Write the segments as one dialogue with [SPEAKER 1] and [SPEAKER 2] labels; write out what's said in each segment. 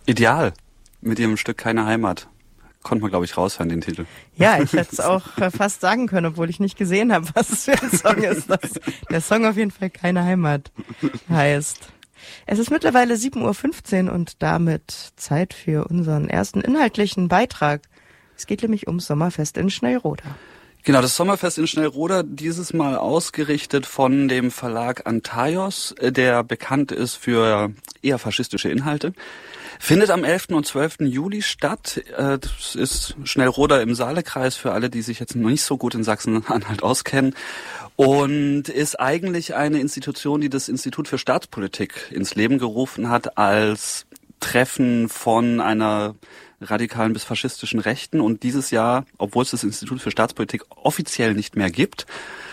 [SPEAKER 1] Ideal. Mit ihrem Stück Keine Heimat. Konnte man, glaube ich, raushören, den Titel.
[SPEAKER 2] Ja, ich hätte es auch fast sagen können, obwohl ich nicht gesehen habe, was es für ein Song ist. Dass der Song auf jeden Fall Keine Heimat heißt. Es ist mittlerweile 7:15 Uhr und damit Zeit für unseren ersten inhaltlichen Beitrag. Es geht nämlich ums Sommerfest in Schnellroda.
[SPEAKER 1] Genau, das Sommerfest in Schnellroda, dieses Mal ausgerichtet von dem Verlag Antaios, der bekannt ist für eher faschistische Inhalte. Findet am 11. und 12. Juli statt. Das ist Schnellroda im Saalekreis für alle, die sich jetzt noch nicht so gut in Sachsen-Anhalt auskennen. Und ist eigentlich eine Institution, die das Institut für Staatspolitik ins Leben gerufen hat als Treffen von einer radikalen bis faschistischen Rechten. Und dieses Jahr, obwohl es das Institut für Staatspolitik offiziell nicht mehr gibt,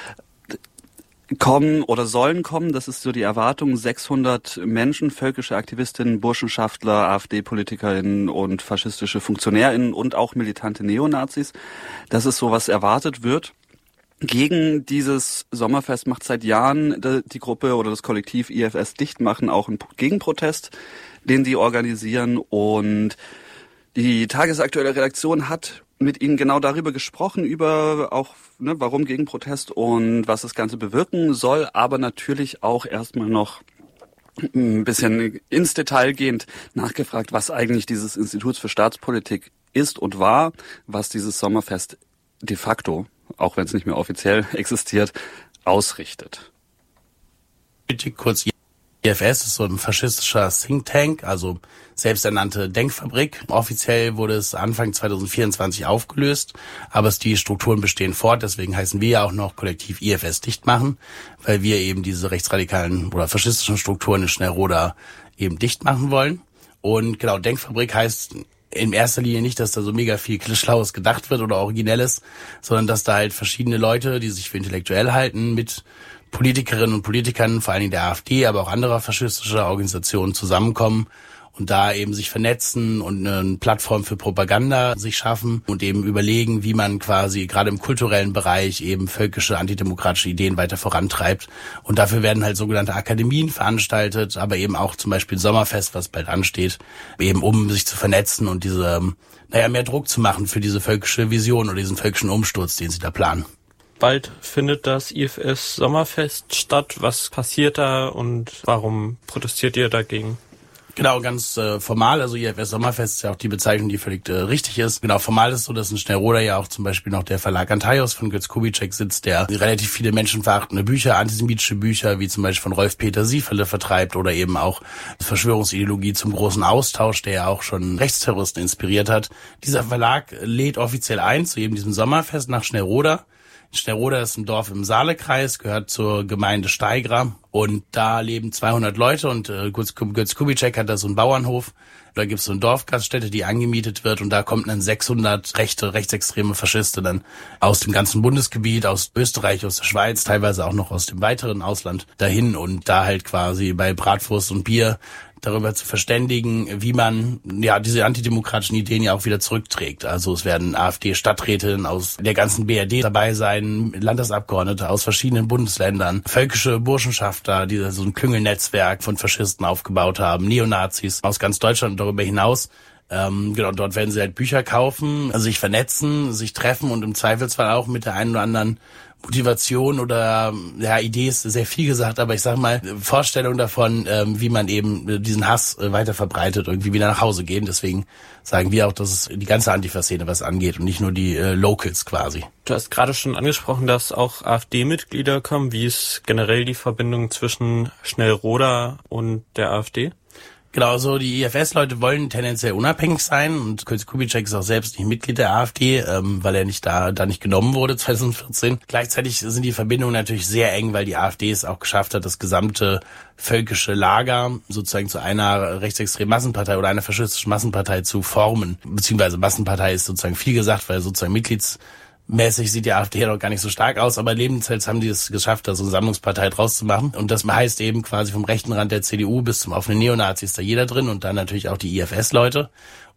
[SPEAKER 1] kommen oder sollen kommen, das ist so die Erwartung, 600 Menschen, völkische Aktivistinnen, Burschenschaftler, AfD-PolitikerInnen und faschistische FunktionärInnen und auch militante Neonazis. Das ist so, was erwartet wird. Gegen dieses Sommerfest macht seit Jahren die Gruppe oder das Kollektiv IFS Dichtmachen auch einen Gegenprotest, den sie organisieren. Und die tagesaktuelle Redaktion hat mit Ihnen genau darüber gesprochen, über auch, warum Gegenprotest und was das Ganze bewirken soll, aber natürlich auch erstmal noch ein bisschen ins Detail gehend nachgefragt, was eigentlich dieses Institut für Staatspolitik ist und war, was dieses Sommerfest de facto, auch wenn es nicht mehr offiziell existiert, ausrichtet.
[SPEAKER 3] Kurz, IFS ist so ein faschistischer Think Tank, also selbsternannte Denkfabrik. Offiziell wurde es Anfang 2024 aufgelöst, aber die Strukturen bestehen fort. Deswegen heißen wir ja auch noch Kollektiv IFS dicht machen, weil wir eben diese rechtsradikalen oder faschistischen Strukturen in Schnellroda eben dicht machen wollen. Und genau, Denkfabrik heißt in erster Linie nicht, dass da so mega viel Schlaues gedacht wird oder Originelles, sondern dass da halt verschiedene Leute, die sich für intellektuell halten, mit Politikerinnen und Politikern, vor allen Dingen der AfD, aber auch anderer faschistischer Organisationen zusammenkommen und da eben sich vernetzen und eine Plattform für Propaganda sich schaffen und eben überlegen, wie man quasi gerade im kulturellen Bereich eben völkische, antidemokratische Ideen weiter vorantreibt. Und dafür werden halt sogenannte Akademien veranstaltet, aber eben auch zum Beispiel Sommerfest, was bald ansteht, eben um sich zu vernetzen und diese, mehr Druck zu machen für diese völkische Vision oder diesen völkischen Umsturz, den sie da planen.
[SPEAKER 4] Bald findet das IFS Sommerfest statt. Was passiert da und warum protestiert ihr dagegen?
[SPEAKER 3] Genau, ganz formal, also IFS Sommerfest ist ja auch die Bezeichnung, die völlig richtig ist. Genau, formal ist es so, dass in Schnellroda ja auch zum Beispiel noch der Verlag Antaios von Götz Kubitschek sitzt, der relativ viele menschenverachtende Bücher, antisemitische Bücher, wie zum Beispiel von Rolf-Peter Sieferle vertreibt oder eben auch Verschwörungsideologie zum großen Austausch, der ja auch schon Rechtsterroristen inspiriert hat. Dieser Verlag lädt offiziell ein zu eben diesem Sommerfest nach Schnellroda. Schnellroda ist ein Dorf im Saalekreis, gehört zur Gemeinde Steigra und da leben 200 Leute und Götz Kubitschek hat da so einen Bauernhof. Da gibt's so eine Dorfgaststätte, die angemietet wird und da kommen dann 600 rechtsextreme Faschisten dann aus dem ganzen Bundesgebiet, aus Österreich, aus der Schweiz, teilweise auch noch aus dem weiteren Ausland dahin und da halt quasi bei Bratwurst und Bier darüber zu verständigen, wie man diese antidemokratischen Ideen ja auch wieder zurückträgt. Also es werden AfD-Stadträtinnen aus der ganzen BRD dabei sein, Landtagsabgeordnete aus verschiedenen Bundesländern, völkische Burschenschafter, die so ein Klüngelnetzwerk von Faschisten aufgebaut haben, Neonazis aus ganz Deutschland und darüber hinaus. Dort werden sie halt Bücher kaufen, also sich vernetzen, sich treffen und im Zweifelsfall auch mit der einen oder anderen Motivation oder Idee ist sehr viel gesagt, aber ich sag mal Vorstellung davon, wie man eben diesen Hass weiter verbreitet, irgendwie wieder nach Hause gehen. Deswegen sagen wir auch, dass es die ganze Antifa-Szene was angeht und nicht nur die Locals quasi.
[SPEAKER 4] Du hast gerade schon angesprochen, dass auch AfD-Mitglieder kommen. Wie ist generell die Verbindung zwischen Schnellroda und der AfD?
[SPEAKER 3] Genau, so die IFS-Leute wollen tendenziell unabhängig sein und Götz Kubitschek ist auch selbst nicht Mitglied der AfD, weil er nicht da nicht genommen wurde 2014. Gleichzeitig sind die Verbindungen natürlich sehr eng, weil die AfD es auch geschafft hat, das gesamte völkische Lager sozusagen zu einer rechtsextremen Massenpartei oder einer faschistischen Massenpartei zu formen. Beziehungsweise Massenpartei ist sozusagen viel gesagt, weil sozusagen mäßig sieht die AfD ja noch gar nicht so stark aus, aber lebenszeit haben die es geschafft, da so eine Sammlungspartei draus zu machen. Und das heißt eben quasi vom rechten Rand der CDU bis zum offenen Neonazi ist da jeder drin und dann natürlich auch die IFS-Leute.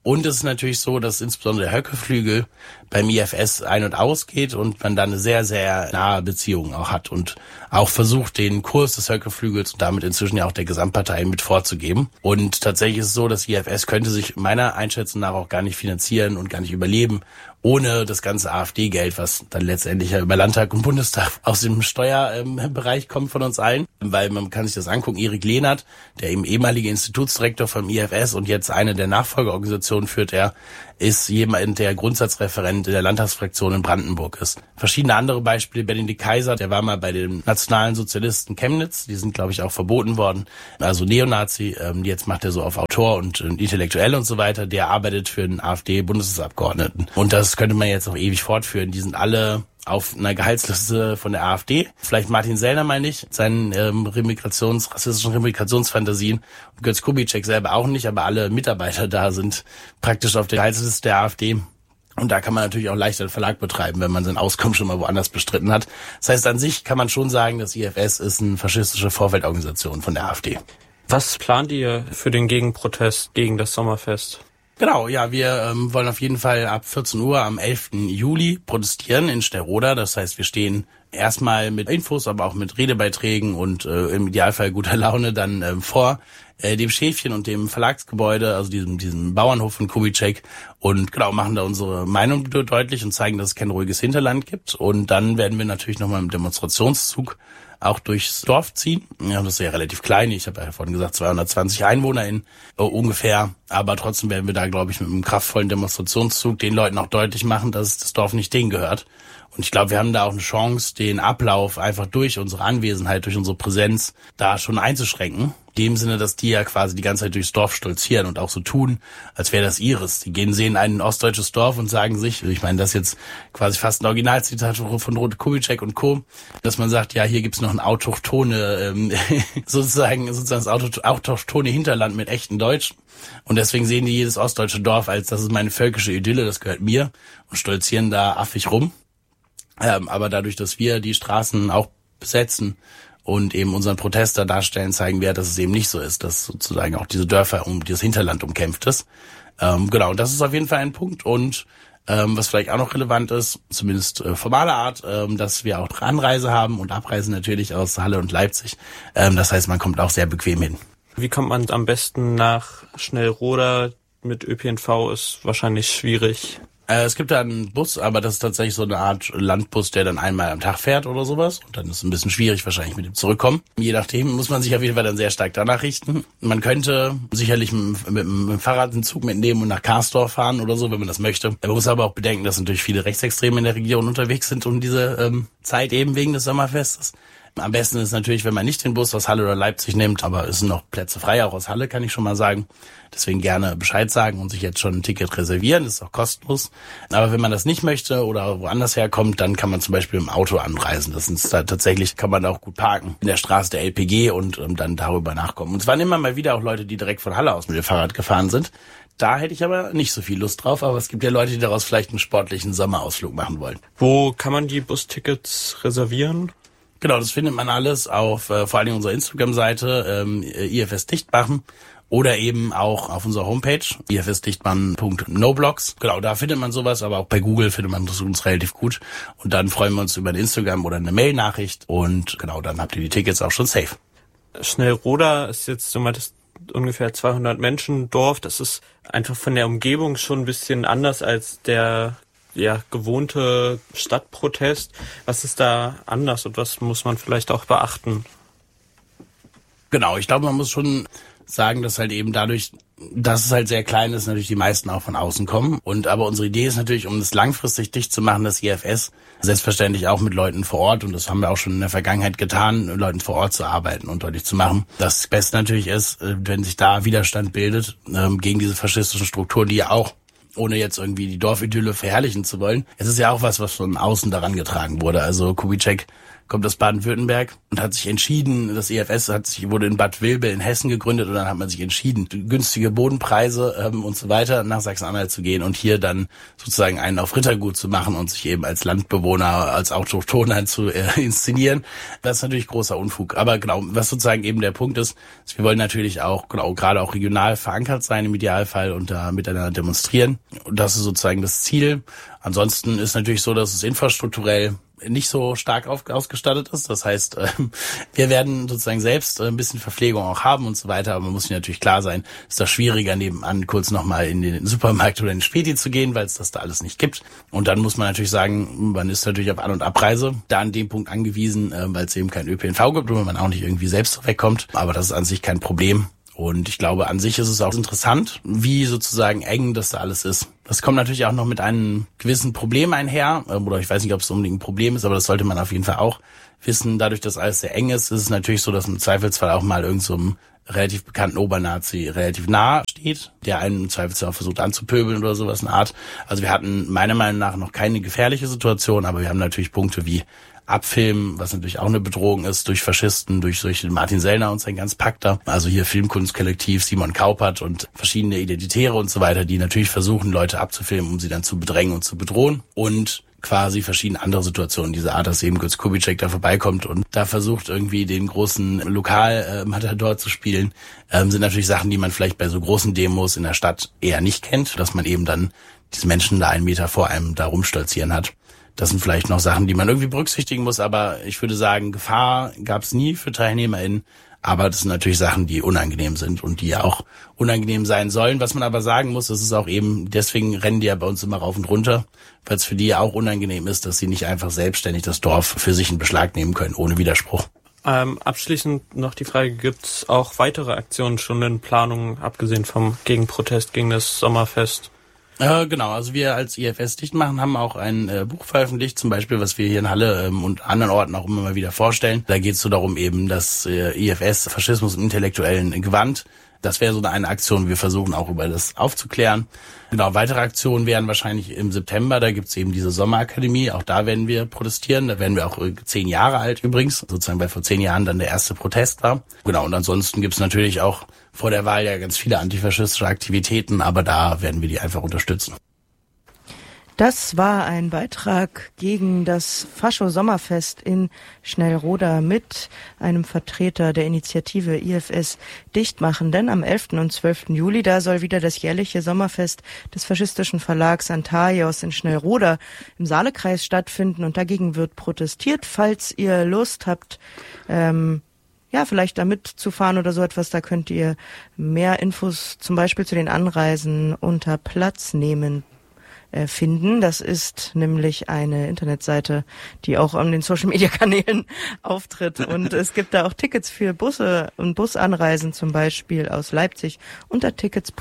[SPEAKER 3] Und es ist natürlich so, dass insbesondere der Höcke-Flügel beim IFS ein- und ausgeht und man da eine sehr, sehr nahe Beziehung auch hat und auch versucht, den Kurs des Höcke-Flügels und damit inzwischen ja auch der Gesamtpartei mit vorzugeben. Und tatsächlich ist es so, das IFS könnte sich meiner Einschätzung nach auch gar nicht finanzieren und gar nicht überleben, ohne das ganze AfD-Geld, was dann letztendlich ja über Landtag und Bundestag aus dem Steuerbereich kommt von uns allen. Weil man kann sich das angucken, Erik Lehnert, der eben ehemalige Institutsdirektor vom IFS und jetzt eine der Nachfolgeorganisationen führt, er ist jemand, der Grundsatzreferent in der Landtagsfraktion in Brandenburg ist. Verschiedene andere Beispiele, Benedikt Kaiser, der war mal bei den Nationalen Sozialisten Chemnitz, die sind, glaube ich, auch verboten worden, also Neonazi, jetzt macht er so auf Autor und Intellektuell und so weiter, der arbeitet für einen AfD-Bundestagsabgeordneten. Und das könnte man jetzt auch ewig fortführen, die sind alle auf einer Gehaltsliste von der AfD. Vielleicht Martin Sellner mal nicht, seinen rassistischen Remigrationsfantasien. Und Götz Kubitschek selber auch nicht, aber alle Mitarbeiter da sind praktisch auf der Gehaltsliste der AfD. Und da kann man natürlich auch leichter einen Verlag betreiben, wenn man sein Auskommen schon mal woanders bestritten hat. Das heißt, an sich kann man schon sagen, das IFS ist eine faschistische Vorfeldorganisation von der AfD.
[SPEAKER 4] Was plant ihr für den Gegenprotest gegen das Sommerfest?
[SPEAKER 3] Genau, ja, wir wollen auf jeden Fall ab 14 Uhr am 11. Juli protestieren in Sterroda. Das heißt, wir stehen erstmal mit Infos, aber auch mit Redebeiträgen und im Idealfall guter Laune dann vor dem Schäfchen und dem Verlagsgebäude, also diesem Bauernhof von Kubitschek, und genau, machen da unsere Meinung deutlich und zeigen, dass es kein ruhiges Hinterland gibt. Und dann werden wir natürlich nochmal im Demonstrationszug auch durchs Dorf ziehen. Ja, das ist ja relativ klein. Ich habe ja vorhin gesagt, 220 Einwohner ungefähr. Aber trotzdem werden wir da, glaube ich, mit einem kraftvollen Demonstrationszug den Leuten auch deutlich machen, dass das Dorf nicht denen gehört. Und ich glaube, wir haben da auch eine Chance, den Ablauf einfach durch unsere Anwesenheit, durch unsere Präsenz da schon einzuschränken. In dem Sinne, dass die ja quasi die ganze Zeit durchs Dorf stolzieren und auch so tun, als wäre das ihres. Die sehen ein ostdeutsches Dorf und sagen sich, ich meine, das ist jetzt quasi fast ein Originalzitat von Rote Kubitschek und Co., dass man sagt, ja, hier gibt's noch ein autochtone, sozusagen das autochtone Hinterland mit echten Deutschen. Und deswegen sehen die jedes ostdeutsche Dorf als, das ist meine völkische Idylle, das gehört mir, und stolzieren da affig rum. Aber dadurch, dass wir die Straßen auch besetzen und eben unseren Protest da darstellen, zeigen wir, dass es eben nicht so ist, dass sozusagen auch diese Dörfer dieses Hinterland umkämpft ist. Genau, und das ist auf jeden Fall ein Punkt. Und was vielleicht auch noch relevant ist, zumindest formaler Art, dass wir auch Anreise haben und Abreise natürlich aus Halle und Leipzig. Das heißt, man kommt auch sehr bequem hin.
[SPEAKER 4] Wie kommt man am besten nach Schnellroda? Mit ÖPNV ist wahrscheinlich schwierig.
[SPEAKER 3] Es gibt da einen Bus, aber das ist tatsächlich so eine Art Landbus, der dann einmal am Tag fährt oder sowas. Und dann ist es ein bisschen schwierig wahrscheinlich mit dem Zurückkommen. Je nachdem muss man sich auf jeden Fall dann sehr stark danach richten. Man könnte sicherlich mit dem Fahrrad einen Zug mitnehmen und nach Karsdorf fahren oder so, wenn man das möchte. Man muss aber auch bedenken, dass natürlich viele Rechtsextreme in der Region unterwegs sind um diese Zeit eben wegen des Sommerfestes. Am besten ist natürlich, wenn man nicht den Bus aus Halle oder Leipzig nimmt, aber es sind noch Plätze frei, auch aus Halle, kann ich schon mal sagen. Deswegen gerne Bescheid sagen und sich jetzt schon ein Ticket reservieren, das ist auch kostenlos. Aber wenn man das nicht möchte oder woanders herkommt, dann kann man zum Beispiel im Auto anreisen. Das ist da tatsächlich, kann man auch gut parken in der Straße der LPG und dann darüber nachkommen. Und es waren immer mal wieder auch Leute, die direkt von Halle aus mit dem Fahrrad gefahren sind. Da hätte ich aber nicht so viel Lust drauf, aber es gibt ja Leute, die daraus vielleicht einen sportlichen Sommerausflug machen wollen.
[SPEAKER 4] Wo kann man die Bustickets reservieren?
[SPEAKER 3] Genau, das findet man alles auf vor allem unserer Instagram-Seite IFS Dichtmachen oder eben auch auf unserer Homepage ifsdichtmachen.noblogs. Genau, da findet man sowas, aber auch bei Google findet man das uns relativ gut. Und dann freuen wir uns über ein Instagram oder eine Mail-Nachricht und genau, dann habt ihr die Tickets auch schon safe.
[SPEAKER 4] Schnellroda ist jetzt, du meintest, ungefähr 200 Menschen Dorf. Das ist einfach von der Umgebung schon ein bisschen anders als der gewohnte Stadtprotest. Was ist da anders und was muss man vielleicht auch beachten?
[SPEAKER 3] Genau, ich glaube, man muss schon sagen, dass halt eben dadurch, dass es halt sehr klein ist, natürlich die meisten auch von außen kommen. Aber unsere Idee ist natürlich, um das langfristig dicht zu machen, das IFS, selbstverständlich auch mit Leuten vor Ort, und das haben wir auch schon in der Vergangenheit getan, mit Leuten vor Ort zu arbeiten und deutlich zu machen. Das Beste natürlich ist, wenn sich da Widerstand bildet gegen diese faschistischen Strukturen, die ja auch, ohne jetzt irgendwie die Dorfidylle verherrlichen zu wollen. Es ist ja auch was von außen daran getragen wurde. Also Kubitschek kommt aus Baden-Württemberg und hat sich entschieden, das IFS wurde in Bad Vilbel in Hessen gegründet und dann hat man sich entschieden, günstige Bodenpreise und so weiter nach Sachsen-Anhalt zu gehen und hier dann sozusagen einen auf Rittergut zu machen und sich eben als Landbewohner, als Autochtoner zu inszenieren. Das ist natürlich großer Unfug. Aber genau, was sozusagen eben der Punkt ist, wir wollen natürlich auch, genau, gerade auch regional verankert sein im Idealfall und da miteinander demonstrieren. Und das ist sozusagen das Ziel. Ansonsten ist natürlich so, dass es infrastrukturell nicht so stark ausgestattet ist. Das heißt, wir werden sozusagen selbst ein bisschen Verpflegung auch haben und so weiter. Aber man muss sich natürlich klar sein, ist das schwieriger, nebenan kurz nochmal in den Supermarkt oder in den Späti zu gehen, weil es das da alles nicht gibt. Und dann muss man natürlich sagen, man ist natürlich auf An- und Abreise da an dem Punkt angewiesen, weil es eben kein ÖPNV gibt und man auch nicht irgendwie selbst wegkommt. Aber das ist an sich kein Problem. Und ich glaube, an sich ist es auch interessant, wie sozusagen eng das da alles ist. Das kommt natürlich auch noch mit einem gewissen Problem einher. Oder ich weiß nicht, ob es unbedingt ein Problem ist, aber das sollte man auf jeden Fall auch wissen. Dadurch, dass alles sehr eng ist es natürlich so, dass im Zweifelsfall auch mal irgend so einem relativ bekannten Obernazi relativ nah steht, der einen im Zweifelsfall auch versucht anzupöbeln oder sowas in der Art. Also wir hatten meiner Meinung nach noch keine gefährliche Situation, aber wir haben natürlich Punkte wie Abfilmen, was natürlich auch eine Bedrohung ist, durch Faschisten, durch solche Martin Sellner und sein ganz Pack da. Also hier Filmkunstkollektiv, Simon Kaupert und verschiedene Identitäre und so weiter, die natürlich versuchen, Leute abzufilmen, um sie dann zu bedrängen und zu bedrohen. Und quasi verschiedene andere Situationen dieser Art, dass eben Götz Kubitschek da vorbeikommt und da versucht irgendwie den großen Lokal-Matador zu spielen, sind natürlich Sachen, die man vielleicht bei so großen Demos in der Stadt eher nicht kennt, dass man eben dann diese Menschen da 1 Meter vor einem da rumstolzieren hat. Das sind vielleicht noch Sachen, die man irgendwie berücksichtigen muss, aber ich würde sagen, Gefahr gab es nie für TeilnehmerInnen, aber das sind natürlich Sachen, die unangenehm sind und die ja auch unangenehm sein sollen. Was man aber sagen muss, das ist auch eben, deswegen rennen die ja bei uns immer rauf und runter, weil es für die ja auch unangenehm ist, dass sie nicht einfach selbstständig das Dorf für sich in Beschlag nehmen können, ohne Widerspruch.
[SPEAKER 4] Abschließend noch die Frage, gibt es auch weitere Aktionen schon in Planung, abgesehen vom Gegenprotest gegen das Sommerfest?
[SPEAKER 3] Genau, also wir als IFS Dichtmachen haben auch ein Buch veröffentlicht, zum Beispiel, was wir hier in Halle und anderen Orten auch immer mal wieder vorstellen. Da geht es so darum eben, dass IFS Faschismus im intellektuellen Gewand, das wäre so eine Aktion, wir versuchen auch über das aufzuklären. Genau, weitere Aktionen wären wahrscheinlich im September, da gibt's eben diese Sommerakademie, auch da werden wir protestieren, da werden wir auch 10 Jahre alt übrigens, sozusagen weil vor 10 Jahren dann der erste Protest war. Genau, und ansonsten gibt's natürlich auch vor der Wahl ja ganz viele antifaschistische Aktivitäten, aber da werden wir die einfach unterstützen.
[SPEAKER 2] Das war ein Beitrag gegen das Fascho-Sommerfest in Schnellroda mit einem Vertreter der Initiative IFS Dichtmachen. Denn am 11. und 12. Juli, da soll wieder das jährliche Sommerfest des faschistischen Verlags Antaios in Schnellroda im Saalekreis stattfinden. Und dagegen wird protestiert. Falls ihr Lust habt, vielleicht da mitzufahren oder so etwas, da könnt ihr mehr Infos zum Beispiel zu den Anreisen unter Platznehmen finden. Das ist nämlich eine Internetseite, die auch an den Social-Media-Kanälen auftritt. Und es gibt da auch Tickets für Busse und Busanreisen, zum Beispiel aus Leipzig, unter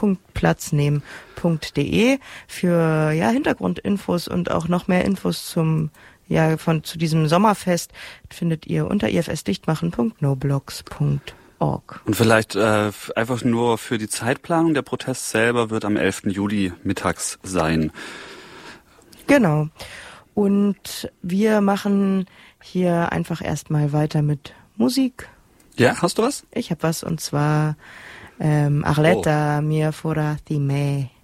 [SPEAKER 2] tickets.platznehmen.de für Hintergrundinfos und auch noch mehr Infos zu diesem Sommerfest findet ihr unter ifsdichtmachen.noblogs.org.
[SPEAKER 1] Und vielleicht einfach nur für die Zeitplanung, der Protest selber wird am 11. Juli mittags sein.
[SPEAKER 2] Genau. Und wir machen hier einfach erstmal weiter mit Musik.
[SPEAKER 1] Ja, hast du was?
[SPEAKER 2] Ich habe was, und zwar Arletta Mia Fora di Me.